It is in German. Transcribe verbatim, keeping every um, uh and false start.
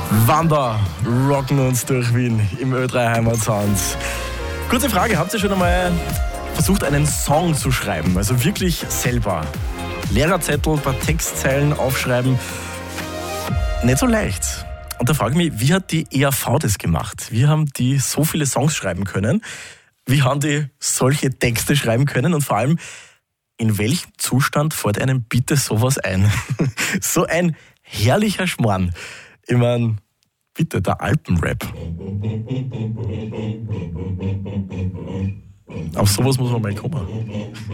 Wander rocken uns durch Wien im Ö drei Heimatsound. Kurze Frage, habt ihr schon einmal versucht, einen Song zu schreiben? Also wirklich selber. Lehrerzettel, ein paar Textzeilen aufschreiben. Nicht so leicht. Und da frage ich mich, wie hat die E R V das gemacht? Wie haben die so viele Songs schreiben können? Wie haben die solche Texte schreiben können? Und vor allem, in welchem Zustand fällt einem bitte sowas ein? So ein herrlicher Schmarrn. Ich meine, bitte, der Alpenrap. Auf sowas muss man mal kommen.